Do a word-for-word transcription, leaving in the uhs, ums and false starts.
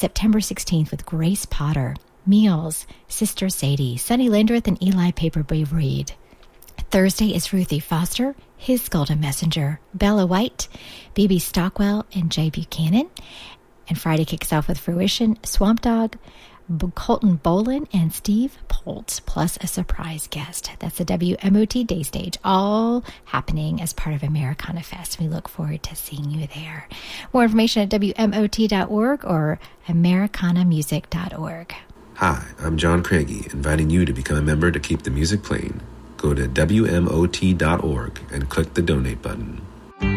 September sixteenth with Grace Potter. Meals, Sister Sadie, Sonny Landreth, and Eli Paperboy Reed. Thursday is Ruthie Foster, His Golden Messenger, Bella White, B B Stockwell, and Jay Buchanan. And Friday kicks off with Fruition, Swamp Dogg, Colton Bolin, and Steve Polt, plus a surprise guest. That's the W M O T Day Stage, all happening as part of Americana Fest. We look forward to seeing you there. More information at W M O T dot org or Americana Music dot org. Hi, I'm John Craigie, inviting you to become a member to keep the music playing. Go to W M O T dot org and click the donate button.